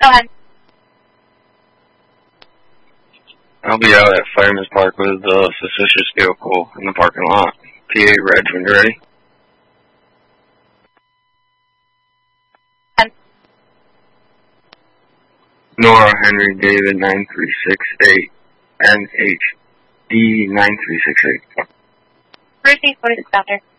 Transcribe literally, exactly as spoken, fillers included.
Go ahead. I'll be out at Fireman's Park with a suspicious vehicle in the parking lot. P A Reg when you're ready. Ten. Nora Henry David nine three six eight N H D nine three six eight. Ruthie, forty-six after.